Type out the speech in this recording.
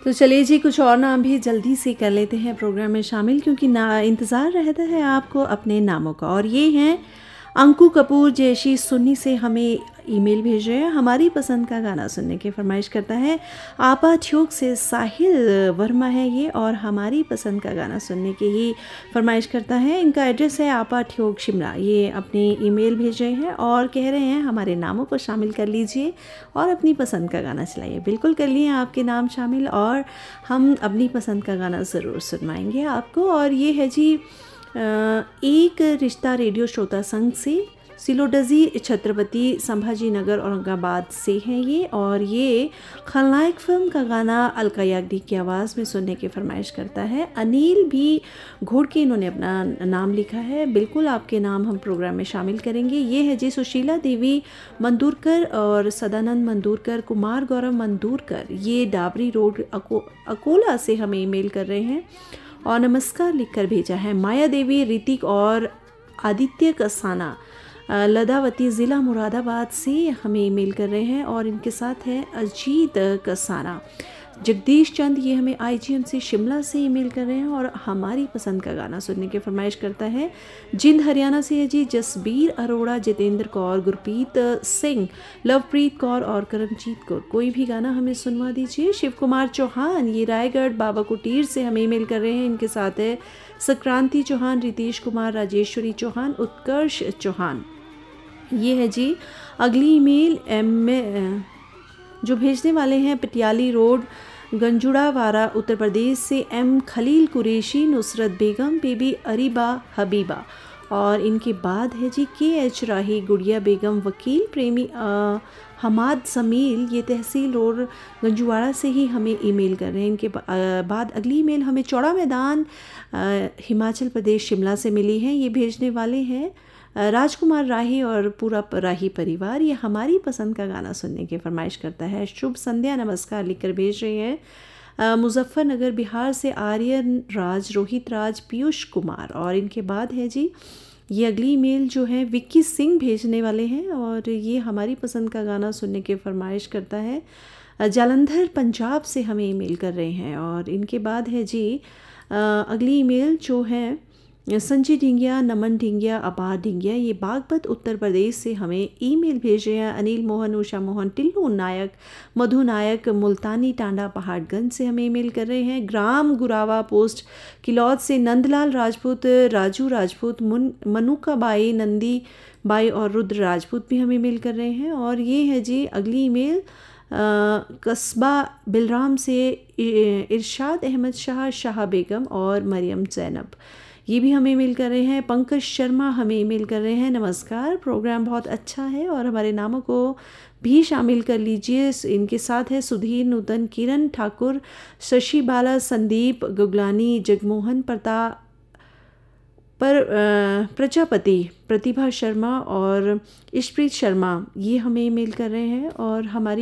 तो चलिए जी, कुछ और नाम भी जल्दी से कर लेते हैं प्रोग्राम में शामिल, क्योंकि ना इंतज़ार रहता है आपको अपने नामों का। और ये हैं अंकु कपूर जैसी सुन्नी से हमें ईमेल भेज रहे हैं। हमारी पसंद का गाना सुनने की फरमाइश करता है। आपा ठ्योक से साहिल वर्मा है ये, और हमारी पसंद का गाना सुनने की ही फरमाइश करता है। इनका एड्रेस है आपा ठ्योक शिमला। ये अपनी ईमेल भेज रहे हैं और कह रहे हैं हमारे नामों को शामिल कर लीजिए और अपनी पसंद का गाना चलाइए। बिल्कुल कर लिए आपके नाम शामिल, और हम अपनी पसंद का गाना ज़रूर सुनवाएंगे आपको। और ये है जी एक रिश्ता रेडियो श्रोता संघ से, सिलोडजी छत्रपति संभाजी नगर औरंगाबाद से हैं ये, और ये खलनायक फिल्म का गाना अलका याग्निक की आवाज़ में सुनने की फरमाइश करता है। अनिल भी घोड़ के इन्होंने अपना नाम लिखा है। बिल्कुल आपके नाम हम प्रोग्राम में शामिल करेंगे। ये है जी सुशीला देवी मंदूरकर और सदानंद मंदूरकर, कुमार गौरव मंदूरकर, ये डाबरी रोड अकोला से हमें ईमेल कर रहे हैं और नमस्कार लिखकर भेजा है। माया देवी, ऋतिक और आदित्य कसाना लदावती ज़िला मुरादाबाद से हमें ईमेल कर रहे हैं, और इनके साथ है अजीत कसाना। जगदीश चंद ये हमें आईजीएम से शिमला से ईमेल कर रहे हैं और हमारी पसंद का गाना सुनने की फरमाइश करता है। जिंद हरियाणा से है जी जसबीर अरोड़ा, जितेंद्र कौर, गुरप्रीत सिंह, लवप्रीत कौर और करमजीत कौर। कोई भी गाना हमें सुनवा दीजिए। शिव कुमार चौहान ये रायगढ़ बाबा कुटीर से हमें ईमेल कर रहे हैं। इनके साथ है संक्रांति चौहान, रितेश कुमार, राजेश्वरी चौहान, उत्कर्ष चौहान। ये है जी अगली ईमेल जो भेजने वाले हैं पटियाली रोड गंजुड़ावारा उत्तर प्रदेश से एम खलील कुरैशी, नुसरत बेगम, बेबी अरीबा हबीबा। और इनके बाद है जी KH राही, गुड़िया बेगम, वकील प्रेमी हमाद समील, ये तहसील रोड गंजुवाड़ा से ही हमें ईमेल कर रहे हैं। इनके बाद अगली ईमेल हमें चौड़ा मैदान हिमाचल प्रदेश शिमला से मिली है। ये भेजने वाले हैं राजकुमार राही और पूरा राही परिवार। ये हमारी पसंद का गाना सुनने की फरमाइश करता है। शुभ संध्या नमस्कार लिखकर भेज रहे हैं मुजफ्फरनगर बिहार से आर्यन राज, रोहित राज, पीयूष कुमार। और इनके बाद है जी ये अगली ईमेल जो है विक्की सिंह भेजने वाले हैं, और ये हमारी पसंद का गाना सुनने की फरमाइश करता है। जालंधर पंजाब से हमें ईमेल कर रहे हैं। और इनके बाद है जी अगली ईमेल जो है संजय ढिंगिया, नमन ढिंगिया, अपार ढिंगिया, ये बागपत उत्तर प्रदेश से हमें ईमेल भेज रहे हैं। अनिल मोहन, उषा मोहन, टिल्लू नायक, मधु नायक, मुल्तानी टांडा पहाड़गंज से हमें ईमेल कर रहे हैं। ग्राम गुरावा पोस्ट किलौद से नंदलाल राजपूत, राजू राजपूत, मनुका बाई, नंदी बाई और रुद्र राजपूत भी हमें ईमेल कर रहे हैं। और ये है जी अगली ईमेल कस्बा बिलराम से इरशाद अहमद शाह, शाह बेगम और मरियम जैनब, ये भी हमें ईमेल कर रहे हैं। पंकज शर्मा हमें ईमेल कर रहे हैं, नमस्कार, प्रोग्राम बहुत अच्छा है और हमारे नामों को भी शामिल कर लीजिए। इनके साथ है सुधीर, नूतन, किरण ठाकुर, शशि बाला, संदीप गुगलानी, जगमोहन प्रजापति, प्रतिभा शर्मा और इशप्रीत शर्मा, ये हमें ईमेल कर रहे हैं। और हमारी